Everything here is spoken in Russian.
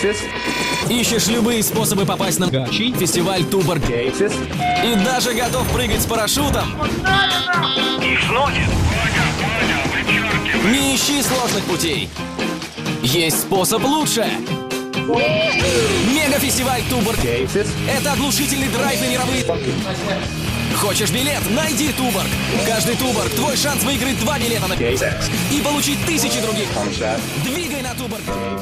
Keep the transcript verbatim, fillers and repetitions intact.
Ищешь любые способы попасть на фестиваль Туборг и даже готов прыгать с парашютом? Их сносит. Не ищи сложных путей. Есть способ лучше. Мегафестиваль Туборг. Это оглушительный драйв на мировые... Хочешь билет? Найди Туборг. Каждый Туборг — твой шанс выиграть два билета на... и получить тысячи других. Двигай на Туборг.